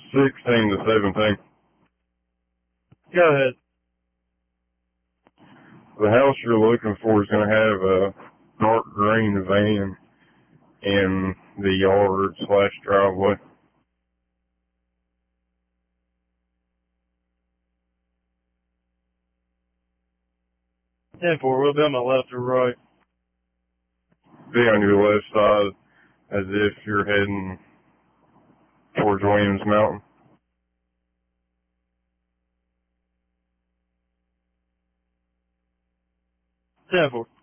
16 to 17. Go ahead. The house you're looking for is going to have a dark green van in the yard / driveway. Will it be on my left or right? Be on your left side as if you're heading towards Williams Mountain. 10-4.